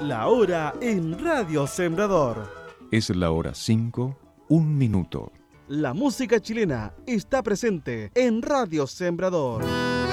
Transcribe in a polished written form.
La hora en Radio Sembrador. Es la hora 5, 1 minuto. La música chilena está presente en Radio Sembrador.